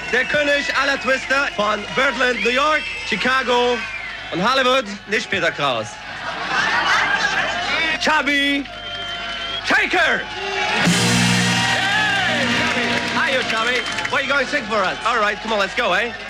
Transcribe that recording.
der König aller Twister von Birdland, New York, Chicago und Hollywood, nicht Peter Kraus. Chubby Checker! Hey, Chubby! Hi, you Chubby. What are you going to sing for us? All right, come on, let's go, eh?